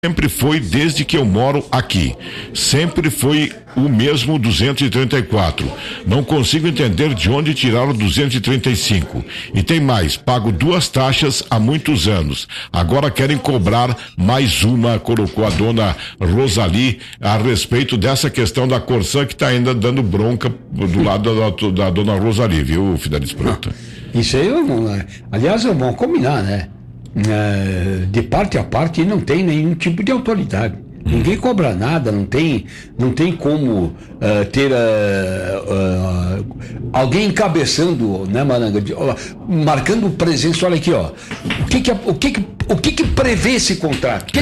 Sempre foi desde que eu moro aqui. Sempre foi o mesmo 234. Não consigo entender de onde tiraram 235. E tem mais, pago 2 taxas há muitos anos. Agora querem cobrar mais uma, colocou a dona Rosali a respeito dessa questão da Corsã, que está ainda dando bronca do lado da dona Rosali, viu, Fidelis Prata? Isso aí, aliás, é bom combinar, né? De parte a parte não tem nenhum tipo de autoridade. Ninguém cobra nada, não tem como ter alguém encabeçando, né, Maranga, marcando presença. Olha aqui, ó. O que prevê esse contrato?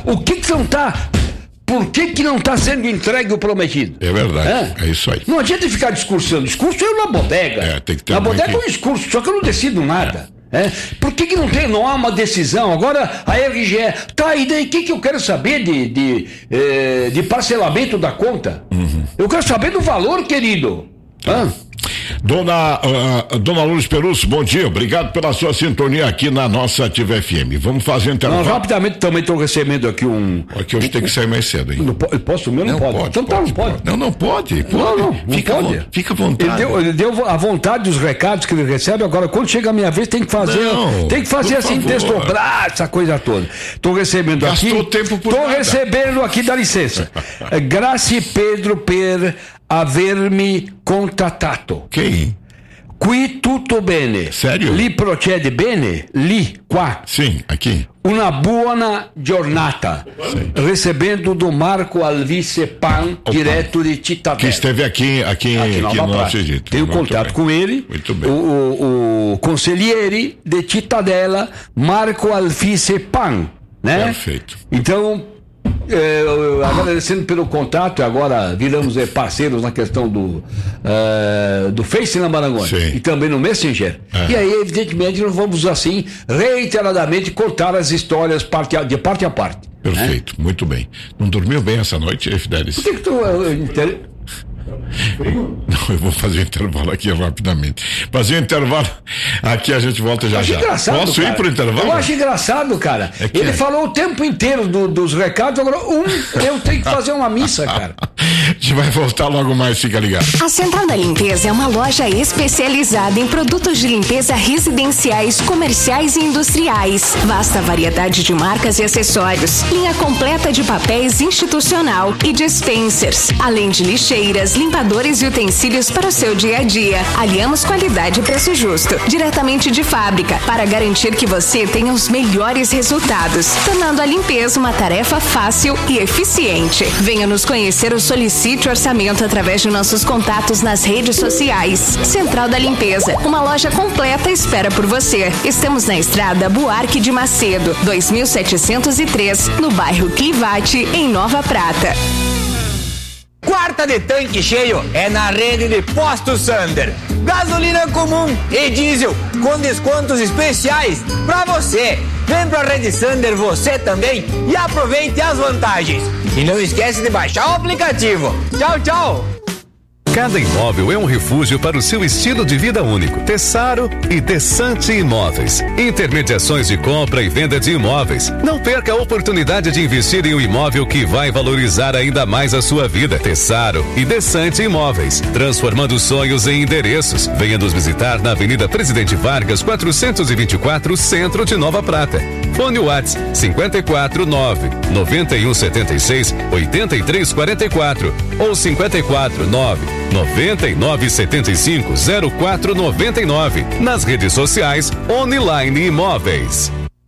Por que não está sendo entregue o prometido? É verdade, é isso aí. Não adianta ficar discursando. Discurso é na bodega. Tem que ter na bodega é um discurso, só que eu não decido nada. Por que não há uma decisão? Agora a RGE tá, e daí o que eu quero saber de parcelamento da conta? Eu quero saber do valor, querido. Dona Lourdes Perusso, bom dia, obrigado pela sua sintonia aqui na nossa Ativa FM. Vamos fazer um intervalo. Rapidamente também estou recebendo aqui Aqui hoje tem que sair mais cedo, hein? Posso? Não pode. Então tá, não pode. Não pode. Não pode. Fica à vontade. Ele deu à vontade os recados que ele recebe, agora quando chega a minha vez tem que fazer assim, desdobrar essa coisa toda. Estou recebendo aqui. Gastou tempo por Estou nada. recebendo aqui, dá licença. Grazie Pedro per avermi contattato. Quem? Qui tutto bene. Sério? Lì procede bene? Lì, qua. Sim, aqui. Una buona giornata. Sim. Recebendo do Marco Alvise Pan, direto de Cittadella. Que esteve aqui no nosso Egito. Tenho contato com ele. Muito bem. O conselheiro de Cittadella, Marco Alvise Pan, né? Perfeito. Então, agradecendo pelo contato, agora viramos parceiros na questão do Face na Marangoni. Sim. E também no Messenger. E aí, evidentemente, nós vamos assim reiteradamente contar as histórias de parte a parte. Perfeito, muito bem. Não dormiu bem essa noite, Fidelis? Por que tu Não, eu vou fazer um intervalo aqui rapidamente. Fazer um intervalo aqui, a gente volta já. Posso ir pro intervalo? Eu acho engraçado, cara. Ele falou o tempo inteiro dos recados, agora eu tenho que fazer uma missa, cara. A gente vai voltar logo mais, fica ligado. A Central da Limpeza é uma loja especializada em produtos de limpeza residenciais, comerciais e industriais. Vasta variedade de marcas e acessórios. Linha completa de papéis institucional e dispensers. Além de lixeiras, limpadores e utensílios para o seu dia a dia. Aliamos qualidade e preço justo, diretamente de fábrica, para garantir que você tenha os melhores resultados, tornando a limpeza uma tarefa fácil e eficiente. Venha nos conhecer ou solicite o orçamento através de nossos contatos nas redes sociais. Central da Limpeza, uma loja completa espera por você. Estamos na estrada Buarque de Macedo, 2703, no bairro Clivati, em Nova Prata. Quarta de tanque cheio é na rede de Postos Sander. Gasolina comum e diesel com descontos especiais pra você. Vem pra rede Sander você também e aproveite as vantagens. E não esquece de baixar o aplicativo. Tchau, tchau! Cada imóvel é um refúgio para o seu estilo de vida único. Tessaro e Desante Imóveis. Intermediações de compra e venda de imóveis. Não perca a oportunidade de investir em um imóvel que vai valorizar ainda mais a sua vida. Tessaro e Desante Imóveis. Transformando sonhos em endereços. Venha nos visitar na Avenida Presidente Vargas, 424, Centro de Nova Prata. Fone WhatsApp 549-9176-8344 ou 549-9975-0499. Nas redes sociais, Online Imóveis.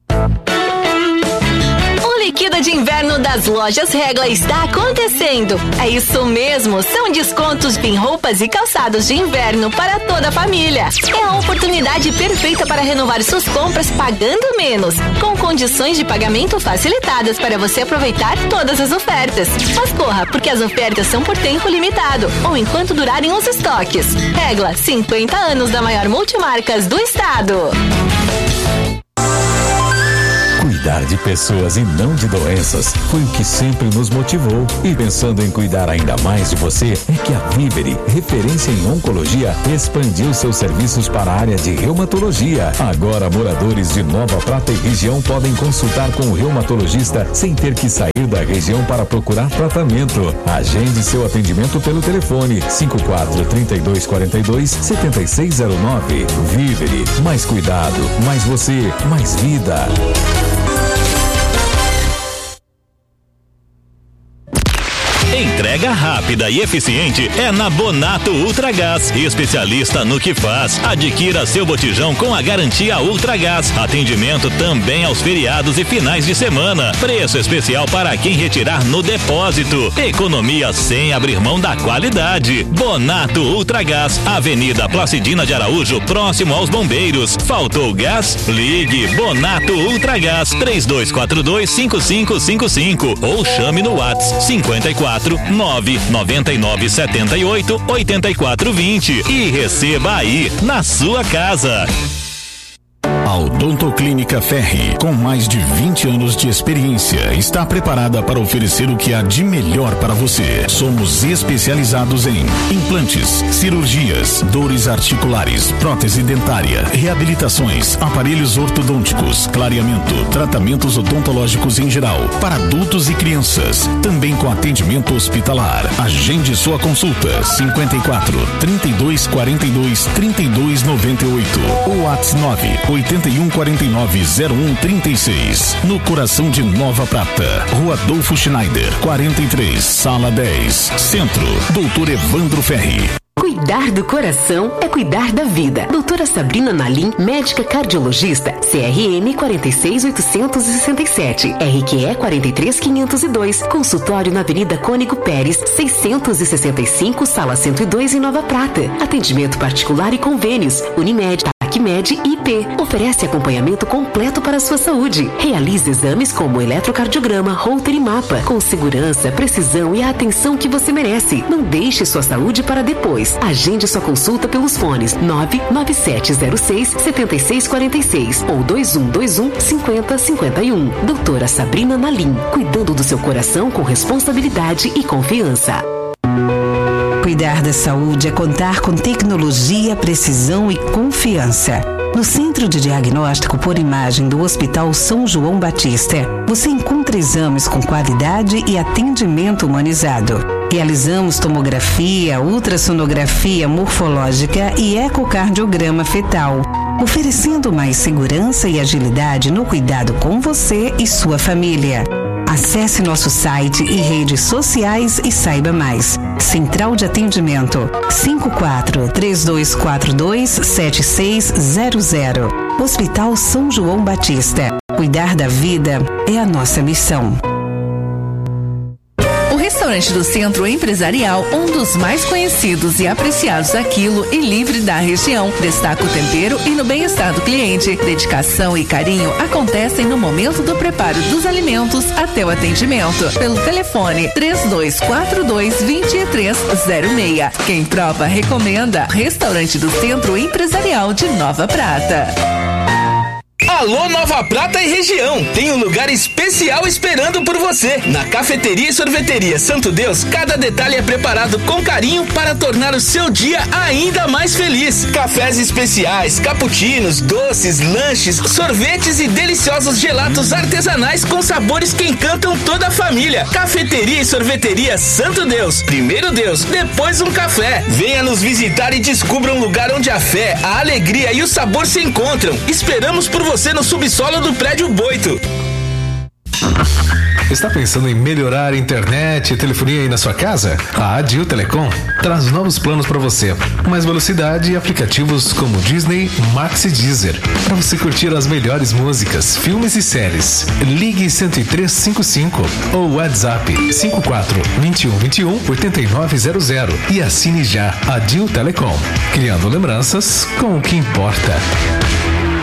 Liquida de inverno das lojas Regla está acontecendo. É isso mesmo, são descontos em roupas e calçados de inverno para toda a família. É a oportunidade perfeita para renovar suas compras pagando menos, com condições de pagamento facilitadas para você aproveitar todas as ofertas. Mas corra, porque as ofertas são por tempo limitado ou enquanto durarem os estoques. Regla, 50 anos da maior multimarcas do estado. Cuidar de pessoas e não de doenças foi o que sempre nos motivou. E pensando em cuidar ainda mais de você, é que a Vivere, referência em oncologia, expandiu seus serviços para a área de reumatologia. Agora, moradores de Nova Prata e região podem consultar com o reumatologista sem ter que sair da região para procurar tratamento. Agende seu atendimento pelo telefone 54-3242-7609. Vivere, mais cuidado, mais você, mais vida. Entrega rápida e eficiente é na Bonato Ultragás, especialista no que faz. Adquira seu botijão com a garantia Ultragás. Atendimento também aos feriados e finais de semana. Preço especial para quem retirar no depósito. Economia sem abrir mão da qualidade. Bonato Ultragás, Avenida Placidina de Araújo, próximo aos Bombeiros. Faltou gás? Ligue Bonato Ultragás 3242-5555 ou chame no WhatsApp 54 999 78 84 20 e receba aí na sua casa. A Odontoclínica Ferri, com mais de 20 anos de experiência, está preparada para oferecer o que há de melhor para você. Somos especializados em implantes, cirurgias, dores articulares, prótese dentária, reabilitações, aparelhos ortodônticos, clareamento, tratamentos odontológicos em geral, para adultos e crianças, também com atendimento hospitalar. Agende sua consulta 54 32 42 32 98 ou WhatsApp 8149-0136, no coração de Nova Prata, Rua Adolfo Schneider, 43, Sala 10, Centro, Doutor Evandro Ferri. Cuidar do coração é cuidar da vida. Doutora Sabrina Nalim, médica cardiologista, CRM 46867, RQE 43502, consultório na Avenida Cônigo Pérez, 665, Sala 102 em Nova Prata. Atendimento particular e convênios, Unimed, TACMED e IP. Oferece acompanhamento completo para a sua saúde. Realize exames como eletrocardiograma, Holter e mapa, com segurança, precisão e a atenção que você merece. Não deixe sua saúde para depois. Agende sua consulta pelos fones 99706-7646 ou 2121-5051. Doutora Sabrina Nalim, cuidando do seu coração com responsabilidade e confiança. Cuidar da saúde é contar com tecnologia, precisão e confiança. No Centro de Diagnóstico por Imagem do Hospital São João Batista, você encontra exames com qualidade e atendimento humanizado. Realizamos tomografia, ultrassonografia morfológica e ecocardiograma fetal, oferecendo mais segurança e agilidade no cuidado com você e sua família. Acesse nosso site e redes sociais e saiba mais. Central de Atendimento 54-3242-7600. Hospital São João Batista. Cuidar da vida é a nossa missão. O restaurante do Centro Empresarial, um dos mais conhecidos e apreciados a quilo e livre da região, destaca o tempero e no bem-estar do cliente. Dedicação e carinho acontecem no momento do preparo dos alimentos até o atendimento. Pelo telefone 3242-2306. Quem prova, recomenda. Restaurante do Centro Empresarial de Nova Prata. Alô Nova Prata e região, tem um lugar especial esperando por você. Na Cafeteria e Sorveteria Santo Deus, cada detalhe é preparado com carinho para tornar o seu dia ainda mais feliz. Cafés especiais, cappuccinos, doces, lanches, sorvetes e deliciosos gelatos artesanais com sabores que encantam toda a família. Cafeteria e Sorveteria Santo Deus, primeiro Deus, depois um café. Venha nos visitar e descubra um lugar onde a fé, a alegria e o sabor se encontram. Esperamos por você no subsolo do prédio Boito. Está pensando em melhorar a internet e telefonia aí na sua casa? A Adil Telecom traz novos planos para você. Mais velocidade e aplicativos como Disney, Max e Deezer. Para você curtir as melhores músicas, filmes e séries. Ligue 10355 ou WhatsApp 54-2121-8900 e assine já Adil Telecom. Criando lembranças com o que importa.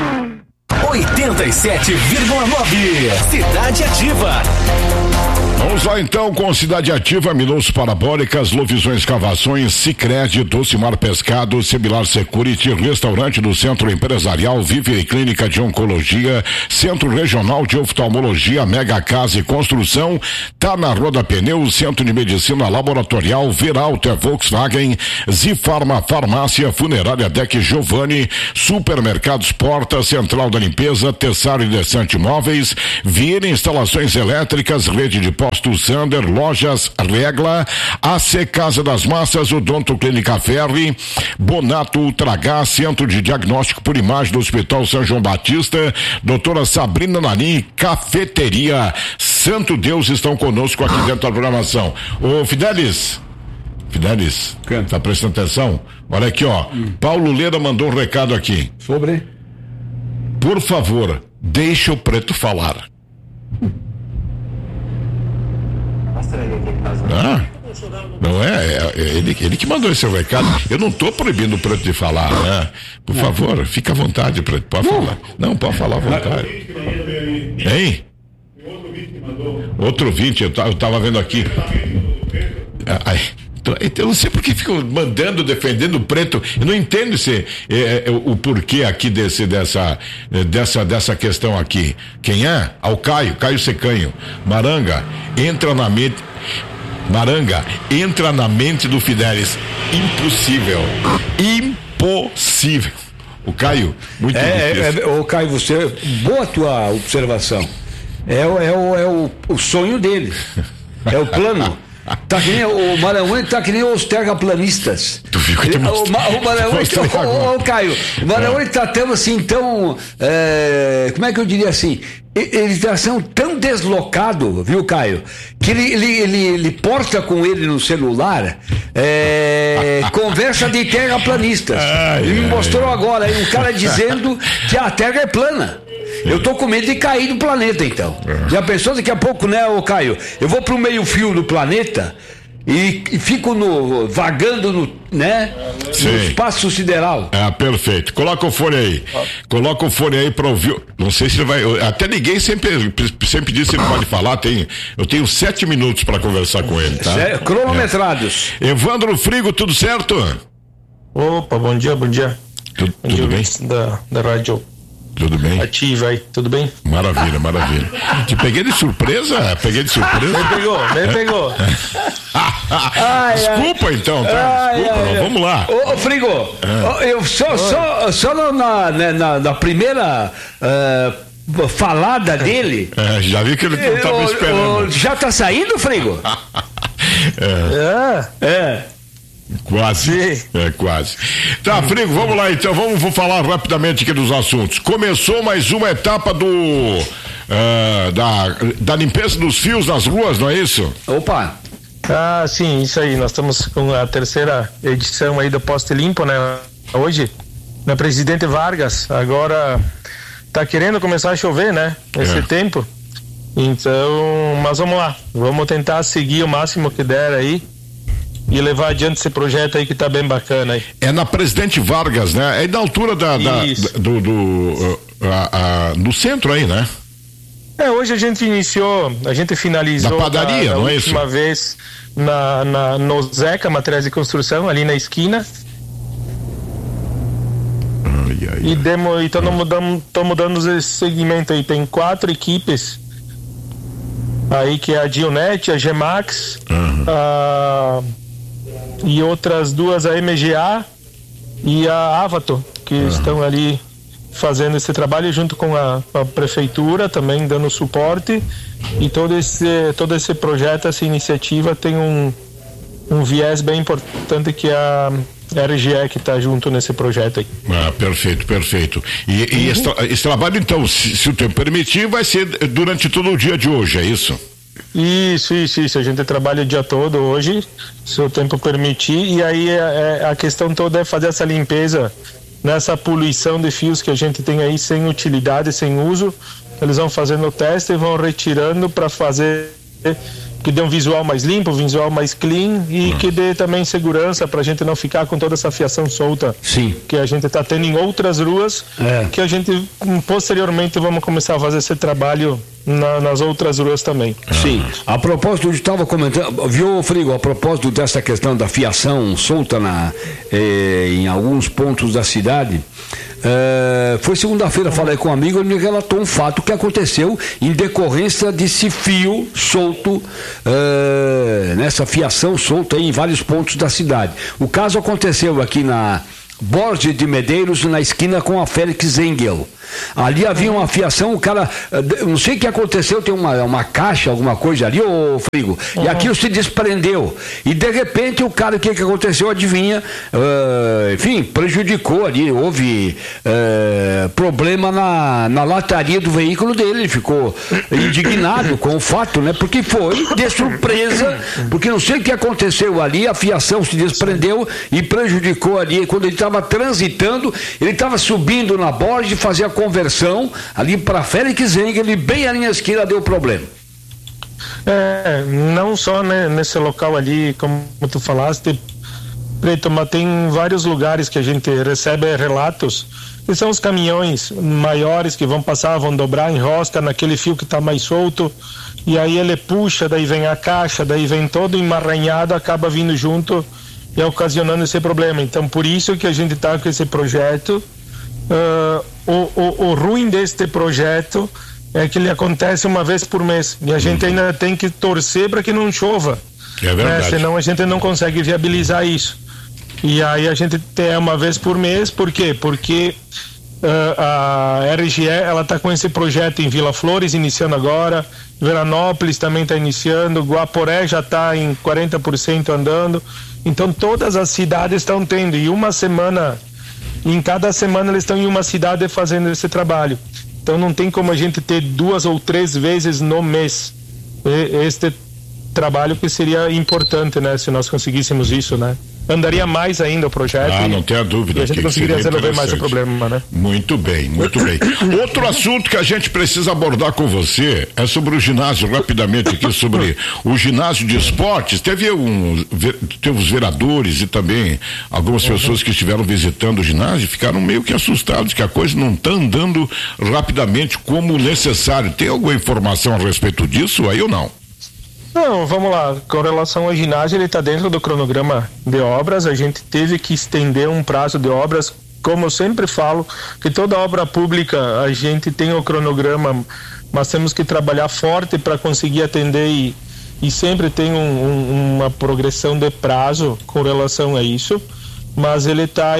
87,9 Cidade Ativa. Vamos lá então com Cidade Ativa, Minus Parabólicas, Lovisões Escavações, Sicredi, Docimar Pescado, Semilar Security, Restaurante do Centro Empresarial, Vive Clínica de Oncologia, Centro Regional de Oftalmologia, Mega Casa e Construção, tá na Roda Pneus, Centro de Medicina Laboratorial, Veralter Volkswagen, Zifarma Farmácia, Funerária Deck Giovanni, Supermercados Porta, Central da Limpeza, Tessaro e Descente Móveis, Vieira Instalações Elétricas, Rede de Postos Sander, Lojas Regla, AC Casa das Massas, Odonto Clínica Ferri, Bonato Ultragás, Centro de Diagnóstico por Imagem do Hospital São João Batista, doutora Sabrina Narim, Cafeteria Santo Deus estão conosco aqui dentro da programação. Ô Fidelis, tá prestando atenção? Olha aqui, ó, Paulo Leira mandou um recado aqui. Sobre? Por favor, deixa o Preto falar. Não é ele que mandou esse recado. Eu não estou proibindo o Preto de falar, né? Por favor, fica à vontade, Preto, pode falar. Não, pode falar à vontade. Hein? Outro ouvinte, eu estava vendo aqui. Eu não sei por que ficam mandando, defendendo o Preto. Eu não entendo o porquê aqui dessa questão aqui. Quem é? Ao Caio Secanho. Maranga, entra na mente do Fidelis. Impossível. O Caio, muito difícil. Ô Caio, boa tua observação. É o sonho dele. É o plano. Tá que nem o Maranhão, tá que nem os terraplanistas. Tu viu que o Maranhão, Caio, o Maranhão tá tão assim, tão como é que eu diria assim? Eles são tão deslocados, viu, Caio? Que ele porta com ele no celular conversa de terraplanistas. Ele me mostrou agora aí um cara dizendo que a Terra é plana. Eu tô com medo de cair do planeta, então. Já pensou daqui a pouco, né, ô Caio? Eu vou pro meio-fio do planeta e fico vagando no espaço sideral. Perfeito. Coloca o fone aí pra ouvir. Não sei se ele vai. Até ninguém sempre disse que ele pode falar. Eu tenho 7 minutos pra conversar com ele, tá? Cronometrados. Evandro Frigo, tudo certo? Opa, bom dia. Tudo bem? Da rádio. Tudo bem? Ativa aí, tudo bem? Maravilha. Te peguei de surpresa? Me pegou. Desculpa então, tá? Vamos lá. Ô Frigo, eu só na primeira falada dele. Já vi que ele não estava esperando. Já tá saindo, Frigo? Quase. Quase. Tá, Frigo, vamos lá então. Vou falar rapidamente aqui dos assuntos. Começou mais uma etapa da limpeza dos fios nas ruas, não é isso? Opa! Sim, isso aí. Nós estamos com a terceira edição aí do Poste Limpo, né? Hoje, na Presidente Vargas. Agora tá querendo começar a chover, né? Esse tempo. Então, mas vamos lá. Vamos tentar seguir o máximo que der aí e levar adiante esse projeto aí que tá bem bacana aí. É na Presidente Vargas, né? É da altura no centro aí, né? Hoje a gente finalizou na padaria, não é isso? Uma vez no Zeca Materiais de Construção, ali na esquina. E estamos dando esse segmento aí. Tem 4 equipes aí, que é a Dionet, a Gemax, e outras 2, a MGA e a Avato, que estão ali fazendo esse trabalho junto com a prefeitura, também dando suporte. E todo esse projeto, essa iniciativa tem um viés bem importante, que é a RGE, que está junto nesse projeto aí. Perfeito. E esse trabalho, então, se o tempo permitir, vai ser durante todo o dia de hoje, é isso? Isso. A gente trabalha o dia todo hoje, se o tempo permitir, e aí a questão toda é fazer essa limpeza nessa poluição de fios que a gente tem aí sem utilidade, sem uso. Eles vão fazendo o teste e vão retirando para fazer que dê um visual mais limpo, um visual mais clean e que dê também segurança para a gente não ficar com toda essa fiação solta. Sim. Que a gente está tendo em outras ruas, que a gente posteriormente vamos começar a fazer esse trabalho nas outras ruas também. Sim. A propósito, eu estava comentando, viu, Frigo, a propósito dessa questão da fiação solta em alguns pontos da cidade, foi segunda-feira, falei com um amigo, ele me relatou um fato que aconteceu em decorrência desse fio solto, nessa fiação solta em vários pontos da cidade. O caso aconteceu aqui na Borges de Medeiros, na esquina com a Félix Engel. Ali havia uma fiação, o cara, não sei o que aconteceu, tem uma caixa, alguma coisa ali, ô Frigo, e aquilo se desprendeu. E de repente o cara, o que aconteceu, adivinha? Enfim, prejudicou ali, houve problema na lataria do veículo dele, ele ficou indignado com o fato, né? Porque foi de surpresa, porque não sei o que aconteceu ali, a fiação se desprendeu e prejudicou ali, quando ele estava transitando, ele estava subindo na Borges, fazia a conversão ali para Félix Engel, e bem ali na esquina deu problema. Não só, né, nesse local ali, como tu falaste, Preto, mas tem vários lugares que a gente recebe relatos que são os caminhões maiores que vão passar, vão dobrar, enrosca naquele fio que está mais solto, e aí ele puxa, daí vem a caixa, daí vem todo emaranhado, acaba vindo junto e ocasionando esse problema. Então, por isso que a gente está com esse projeto. O ruim deste projeto é que ele acontece uma vez por mês e a gente ainda tem que torcer para que não chova, é verdade. Senão a gente não consegue viabilizar isso. E aí a gente tem uma vez por mês. Por quê? Porque a RGE, ela está com esse projeto em Vila Flores iniciando agora, Veranópolis também está iniciando, Guaporé já está em 40% andando. Então todas as cidades estão tendo, e em cada semana eles estão em uma cidade fazendo esse trabalho. Então não tem como a gente ter 2 ou 3 vezes no mês este trabalho, que seria importante, né? Se nós conseguíssemos isso, né? Andaria mais ainda o projeto. Não tenha dúvida. E a gente conseguiria resolver mais o problema, né? Muito bem, muito bem. Outro assunto que a gente precisa abordar com você é sobre o ginásio, rapidamente aqui, sobre o ginásio de esportes. Teve os vereadores e também algumas pessoas que estiveram visitando o ginásio e ficaram meio que assustados que a coisa não está andando rapidamente como necessário. Tem alguma informação a respeito disso aí ou não? Não, vamos lá. Com relação ao ginásio, ele está dentro do cronograma de obras. A gente teve que estender um prazo de obras. Como eu sempre falo, que toda obra pública a gente tem o cronograma, mas temos que trabalhar forte para conseguir atender e sempre tem uma progressão de prazo com relação a isso. Mas ele está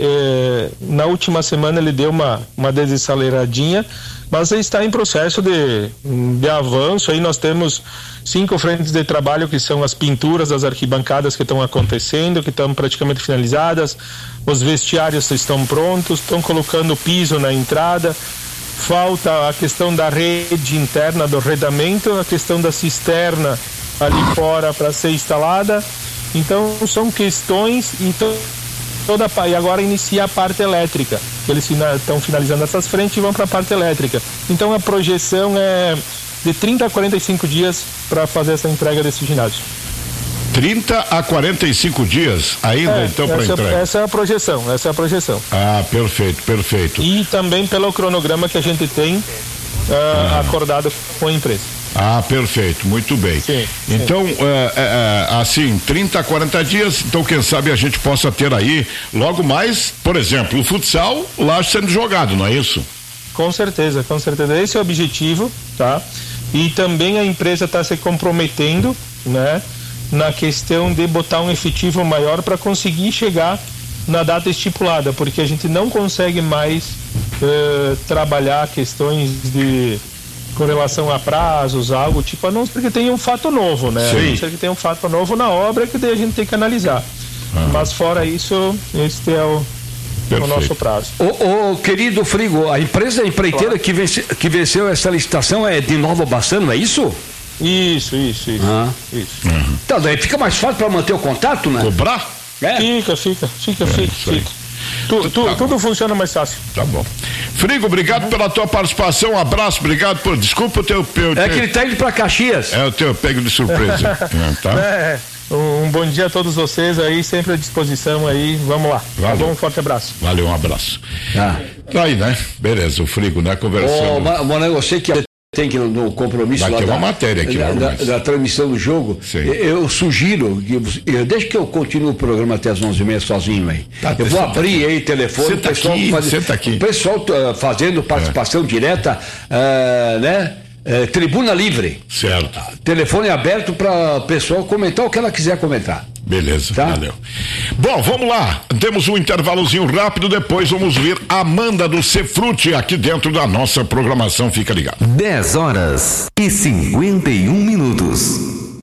na última semana ele deu uma desaceleradinha, mas ele está em processo de avanço. Aí nós temos 5 frentes de trabalho, que são as pinturas das arquibancadas que estão acontecendo, que estão praticamente finalizadas, os vestiários estão prontos, estão colocando piso na entrada, falta a questão da rede interna do arredamento, a questão da cisterna ali fora para ser instalada. Então são questões, e agora inicia a parte elétrica. Eles estão finalizando essas frentes e vão para a parte elétrica. Então a projeção é de 30 a 45 dias para fazer essa entrega desse ginásio. 30 a 45 dias ainda, então, para entrega? Essa é a projeção. Ah, perfeito. E também pelo cronograma que a gente tem acordado com a empresa. Ah, perfeito, muito bem. Sim. Então, assim, 30 a 40 dias, então quem sabe a gente possa ter aí logo mais, por exemplo, o futsal lá sendo jogado, não é isso? Com certeza. Esse é o objetivo, tá? E também a empresa está se comprometendo, né, na questão de botar um efetivo maior para conseguir chegar na data estipulada, porque a gente não consegue mais trabalhar questões com relação a prazos, algo tipo, a não ser porque tem um fato novo, né? Sim. A não ser que tem um fato novo na obra, que daí a gente tem que analisar. Mas fora isso, este é o nosso prazo. Ô querido Frigo, a empreiteira que venceu essa licitação é de Nova Bassano, é isso? Isso. Então, daí fica mais fácil para manter o contato, né? Cobrar? Fica. Tudo funciona mais fácil. Tá bom. Frigo, obrigado pela tua participação, um abraço, obrigado por. Desculpa o teu. É que ele tá indo pra Caxias. É o teu pego de surpresa. Tá? Um bom dia a todos vocês aí, sempre à disposição aí, vamos lá. Valeu. Tá bom, um forte abraço. Valeu, um abraço. Tá aí, né? Beleza, o Frigo, né? Conversando. Bom, eu sei que tem que no compromisso lá uma matéria aqui da transmissão do jogo. Eu sugiro desde que eu continue o programa até as 11h30 sozinho aí. Eu vou abrir aí telefone, o pessoal fazendo participação direta, né? Tribuna livre. Certo. Telefone aberto para o pessoal comentar o que ela quiser comentar. Beleza, tá? Valeu. Bom, vamos lá. Temos um intervalozinho rápido, depois vamos ver Amanda do Cefrute aqui dentro da nossa programação. Fica ligado. 10h51.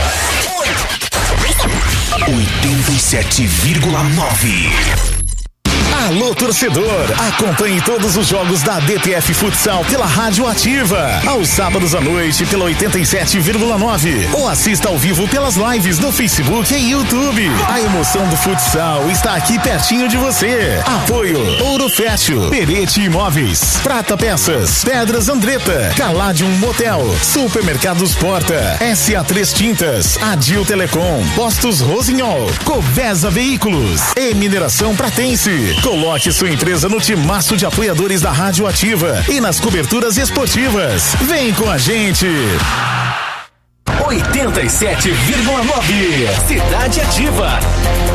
87,9. Alô, torcedor, acompanhe todos os jogos da DTF Futsal pela Rádio Ativa, aos sábados à noite pela 87,9 ou assista ao vivo pelas lives no Facebook e YouTube. A emoção do futsal está aqui pertinho de você. Apoio Ouro Fértil, Perete Imóveis, Prata Peças, Pedras Andretta, Caladium Motel, Supermercados Porta, SA3 Tintas, Adil Telecom, Postos Rosinhol, Covesa Veículos e Mineração Pratense. Coloque sua empresa no timaço de apoiadores da Rádio Ativa e nas coberturas esportivas. Vem com a gente! 87,9 Cidade Ativa.